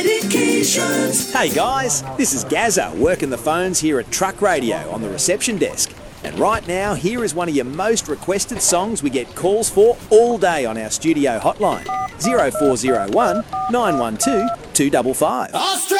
Hey guys, this is Gazza working the phones here at Truck Radio on the reception desk. And right now, here is one of your most requested songs we get calls for all day on our studio hotline. 0401 912 255.